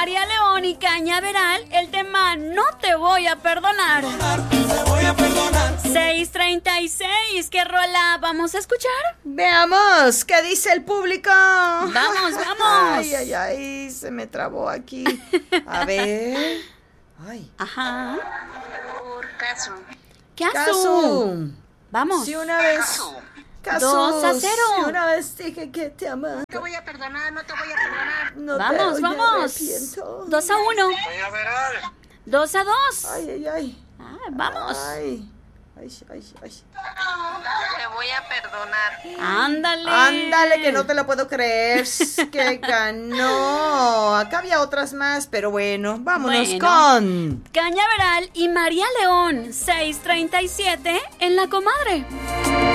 María León y Cañaveral, el tema No te voy a perdonar. 6:36, ¿qué rola vamos a escuchar? Veamos, ¿qué dice el público? Vamos. Ay, se me trabó aquí. A ver. Ay. Ajá. Por caso. ¿Qué haces? Casu. Vamos. Si una vez. Casu, 2-0. Si una vez dije que te amaba. No te voy a perdonar, no te voy a perdonar. No Vamos. me arrepiento. 2-1. 2-2. Ay. Vamos. Ay. Te voy a perdonar. Ándale, que no te lo puedo creer. Que ganó. Acá había otras más, pero bueno, vámonos con Cañaveral y María León, 6:37 en La Comadre.